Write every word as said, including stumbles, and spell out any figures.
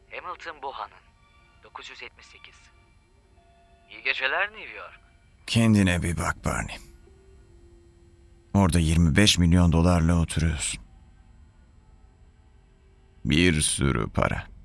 Hamilton Bohan'ın. dokuz yüz yetmiş sekiz. İyi geceler New York. Kendine bir bak Barney. Orada yirmi beş milyon dolarla oturuyorsun. Bir sürü para.